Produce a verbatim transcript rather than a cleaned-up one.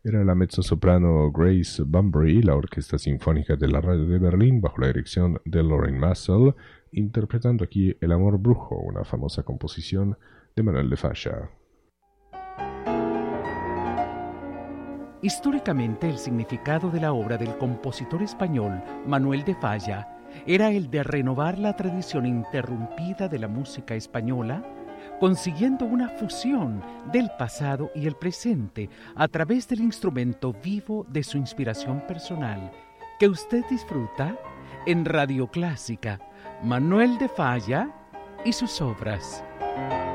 Era la mezzosoprano Grace Bunbury, la Orquesta Sinfónica de la Radio de Berlín, bajo la dirección de Lorraine Massel, interpretando aquí El Amor Brujo, una famosa composición de Manuel de Falla. Históricamente, el significado de la obra del compositor español Manuel de Falla era el de renovar la tradición interrumpida de la música española, consiguiendo una fusión del pasado y el presente a través del instrumento vivo de su inspiración personal, que usted disfruta en Radio Clásica, Manuel de Falla y sus obras.